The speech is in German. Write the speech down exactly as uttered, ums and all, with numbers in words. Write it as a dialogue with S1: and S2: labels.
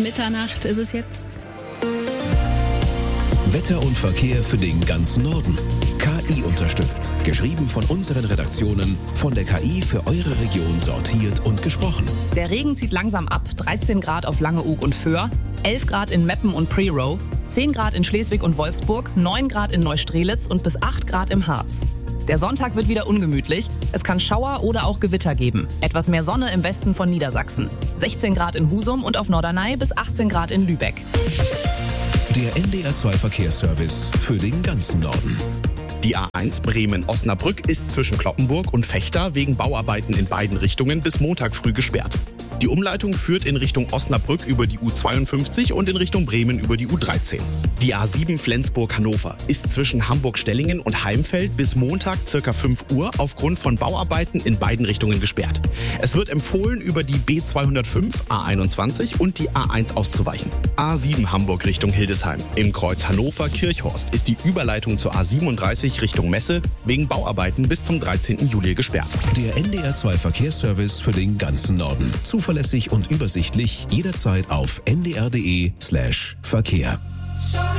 S1: Mitternacht ist es jetzt.
S2: Wetter und Verkehr für den ganzen Norden. K I unterstützt. Geschrieben von unseren Redaktionen, von der K I für eure Region sortiert und gesprochen.
S3: Der Regen zieht langsam ab. dreizehn Grad auf Langeoog und Föhr, elf Grad in Meppen und Prerow, zehn Grad in Schleswig und Wolfsburg, neun Grad in Neustrelitz und bis acht Grad im Harz. Der Sonntag wird wieder ungemütlich. Es kann Schauer oder auch Gewitter geben. Etwas mehr Sonne im Westen von Niedersachsen. sechzehn Grad in Husum und auf Norderney bis achtzehn Grad in Lübeck.
S2: Der N D R zwei Verkehrsservice für den ganzen Norden.
S4: Die A eins Bremen-Osnabrück ist zwischen Cloppenburg und Vechta wegen Bauarbeiten in beiden Richtungen bis Montag früh gesperrt. Die Umleitung führt in Richtung Osnabrück über die U zweiundfünfzig und in Richtung Bremen über die U dreizehn. Die A sieben Flensburg-Hannover ist zwischen Hamburg-Stellingen und Heimfeld bis Montag ca. fünf Uhr aufgrund von Bauarbeiten in beiden Richtungen gesperrt. Es wird empfohlen, über die B zweihundertfünf, A einundzwanzig und die A eins auszuweichen. A sieben Hamburg Richtung Hildesheim. Im Kreuz Hannover-Kirchhorst ist die Überleitung zur A siebenunddreißig Richtung Messe wegen Bauarbeiten bis zum dreizehnten Juli gesperrt.
S2: Der N D R zwei Verkehrsservice für den ganzen Norden. Zuverlässig und übersichtlich jederzeit auf n d r punkt d e slash Verkehr.